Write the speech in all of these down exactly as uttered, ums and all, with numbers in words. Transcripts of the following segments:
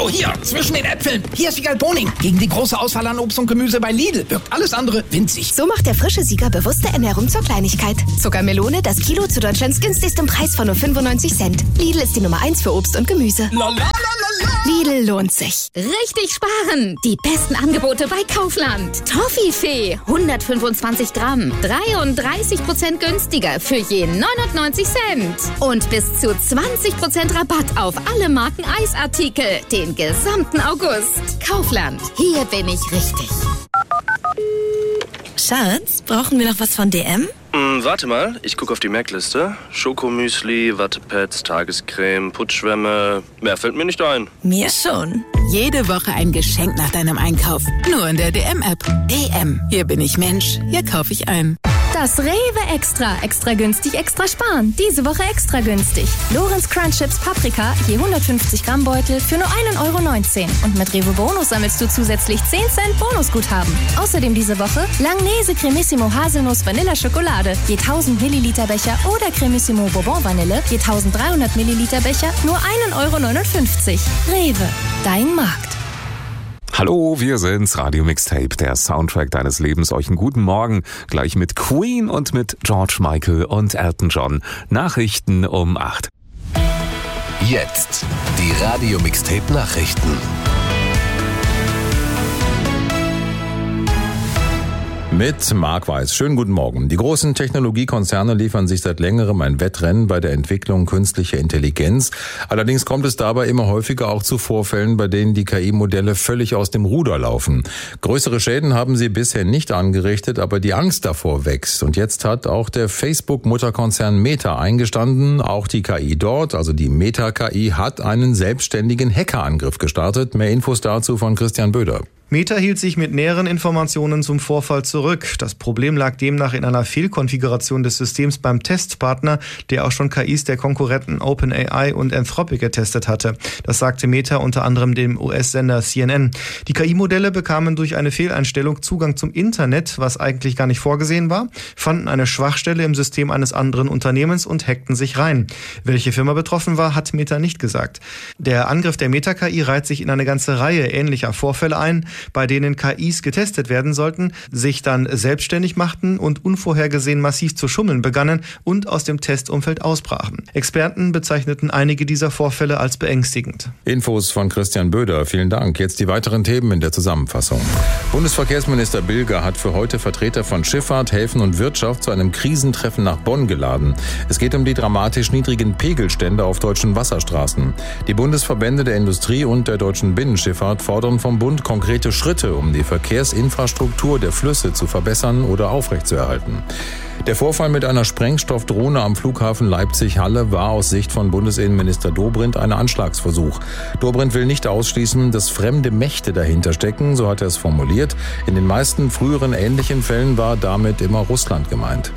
Hallo, hier, zwischen den Äpfeln. Hier ist Wiegald Boning. Gegen die große Auswahl an Obst und Gemüse bei Lidl wirkt alles andere winzig. So macht der frische Sieger bewusste Ernährung zur Kleinigkeit. Zuckermelone, das Kilo zu Deutschlands günstigstem Preis von nur fünfundneunzig Cent. Lidl ist die Nummer eins für Obst und Gemüse. La, la, la, la, la. Lidl lohnt sich. Richtig sparen. Die besten Angebote bei Kaufland. Toffifee, hundertfünfundzwanzig Gramm. dreiunddreißig Prozent günstiger für je neunundneunzig Cent. Und bis zu zwanzig Prozent Rabatt auf alle Marken Eisartikel. Den gesamten August. Kaufland. Hier bin ich richtig. Schatz, brauchen wir noch was von D M? Mm, warte mal, ich gucke auf die Merkliste. Schokomüsli, Wattepads, Tagescreme, Putzschwämme. Mehr fällt mir nicht ein. Mir schon. Jede Woche ein Geschenk nach deinem Einkauf. Nur in der D M-App. D M. Hier bin ich Mensch. Hier kaufe ich ein. Das Rewe Extra. Extra günstig, extra sparen. Diese Woche extra günstig. Lorenz Crunch Chips Paprika, je hundertfünfzig Gramm Beutel für nur ein Euro neunzehn. Und mit Rewe Bonus sammelst du zusätzlich zehn Cent Bonusguthaben. Außerdem diese Woche Langnese Cremissimo Haselnuss Vanilla Schokolade, je tausend Milliliter Becher oder Cremissimo Bourbon Vanille, je dreizehnhundert Milliliter Becher, nur ein Euro neunundfünfzig. Rewe, dein Markt. Hallo, wir sind's, Radio Mixtape, der Soundtrack deines Lebens. Euch einen guten Morgen, gleich mit Queen und mit George Michael und Elton John. Nachrichten um acht. Jetzt die Radio Mixtape Nachrichten. Mit Marc Weiß. Schönen guten Morgen. Die großen Technologiekonzerne liefern sich seit längerem ein Wettrennen bei der Entwicklung künstlicher Intelligenz. Allerdings kommt es dabei immer häufiger auch zu Vorfällen, bei denen die K I-Modelle völlig aus dem Ruder laufen. Größere Schäden haben sie bisher nicht angerichtet, aber die Angst davor wächst. Und jetzt hat auch der Facebook-Mutterkonzern Meta eingestanden, auch die K I dort, also die Meta-K I, hat einen selbstständigen Hackerangriff gestartet. Mehr Infos dazu von Christian Böder. Meta hielt sich mit näheren Informationen zum Vorfall zurück. Das Problem lag demnach in einer Fehlkonfiguration des Systems beim Testpartner, der auch schon K Is der Konkurrenten OpenAI und Anthropic getestet hatte. Das sagte Meta unter anderem dem U S-Sender C N N. Die K I-Modelle bekamen durch eine Fehleinstellung Zugang zum Internet, was eigentlich gar nicht vorgesehen war, fanden eine Schwachstelle im System eines anderen Unternehmens und hackten sich rein. Welche Firma betroffen war, hat Meta nicht gesagt. Der Angriff der Meta-K I reiht sich in eine ganze Reihe ähnlicher Vorfälle ein, bei denen K Is getestet werden sollten, sich dann selbstständig machten und unvorhergesehen massiv zu schummeln begannen und aus dem Testumfeld ausbrachen. Experten bezeichneten einige dieser Vorfälle als beängstigend. Infos von Christian Böder. Vielen Dank. Jetzt die weiteren Themen in der Zusammenfassung. Bundesverkehrsminister Bilger hat für heute Vertreter von Schifffahrt, Häfen und Wirtschaft zu einem Krisentreffen nach Bonn geladen. Es geht um die dramatisch niedrigen Pegelstände auf deutschen Wasserstraßen. Die Bundesverbände der Industrie und der deutschen Binnenschifffahrt fordern vom Bund konkrete Schritte, um die Verkehrsinfrastruktur der Flüsse zu verbessern oder aufrechtzuerhalten. Der Vorfall mit einer Sprengstoffdrohne am Flughafen Leipzig-Halle war aus Sicht von Bundesinnenminister Dobrindt ein Anschlagsversuch. Dobrindt will nicht ausschließen, dass fremde Mächte dahinter stecken, so hat er es formuliert. In den meisten früheren ähnlichen Fällen war damit immer Russland gemeint.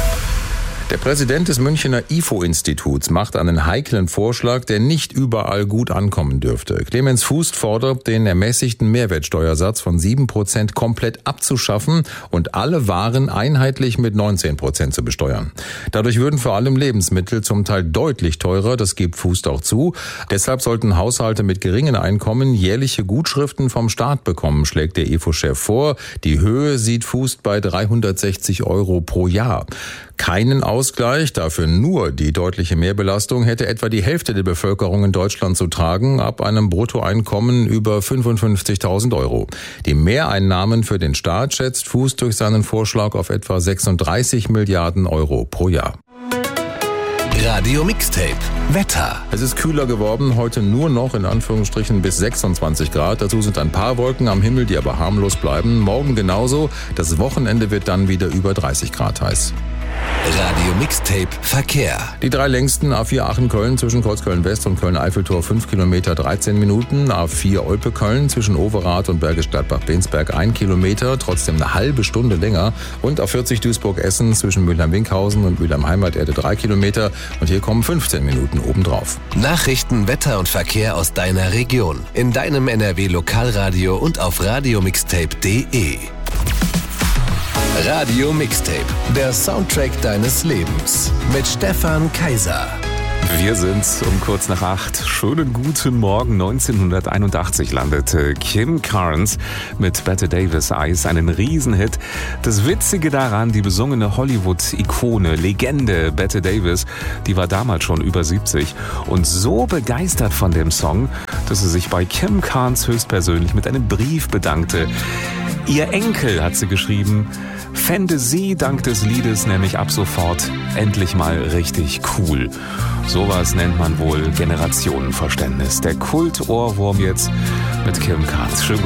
Der Präsident des Münchner I F O-Instituts macht einen heiklen Vorschlag, der nicht überall gut ankommen dürfte. Clemens Fuß fordert, den ermäßigten Mehrwertsteuersatz von sieben Prozent komplett abzuschaffen und alle Waren einheitlich mit neunzehn Prozent zu besteuern. Dadurch würden vor allem Lebensmittel zum Teil deutlich teurer, das gibt Fuß auch zu. Deshalb sollten Haushalte mit geringen Einkommen jährliche Gutschriften vom Staat bekommen, schlägt der I F O-Chef vor. Die Höhe sieht Fuß bei dreihundertsechzig Euro pro Jahr. Keinen Ausgleich, dafür nur die deutliche Mehrbelastung, hätte etwa die Hälfte der Bevölkerung in Deutschland zu tragen, ab einem Bruttoeinkommen über fünfundfünfzigtausend Euro. Die Mehreinnahmen für den Staat schätzt Fuß durch seinen Vorschlag auf etwa sechsunddreißig Milliarden Euro pro Jahr. Radio Mixtape Wetter. Es ist kühler geworden, heute nur noch in Anführungsstrichen bis sechsundzwanzig Grad. Dazu sind ein paar Wolken am Himmel, die aber harmlos bleiben. Morgen genauso. Das Wochenende wird dann wieder über dreißig Grad heiß. Radio Mixtape Verkehr. Die drei längsten: A vier Aachen-Köln zwischen Kreuzköln West und Köln-Eiffeltor fünf Kilometer dreizehn Minuten, A vier Olpe-Köln zwischen Overath und Bergisch Gladbach-Bensberg ein Kilometer, trotzdem eine halbe Stunde länger, und A vierzig Duisburg-Essen zwischen Mülheim-Winkhausen und Mülheim-Heimaterde drei Kilometer, und hier kommen fünfzehn Minuten obendrauf. Nachrichten, Wetter und Verkehr aus deiner Region, in deinem N R W-Lokalradio und auf radiomixtape punkt de. Radio Mixtape, der Soundtrack deines Lebens mit Stefan Kaiser. Wir sind um kurz nach acht. Schönen guten Morgen. neunzehnhunderteinundachtzig landete Kim Carnes mit Bette Davis Eyes einen Riesenhit. Das Witzige daran, die besungene Hollywood-Ikone, Legende Bette Davis, die war damals schon über siebzig und so begeistert von dem Song, dass sie sich bei Kim Carnes höchstpersönlich mit einem Brief bedankte. Ihr Enkel, hat sie geschrieben, fände sie dank des Liedes nämlich ab sofort endlich mal richtig cool. Sowas nennt man wohl Generationenverständnis. Der Kult-Ohrwurm jetzt mit Kim Carnes. Schön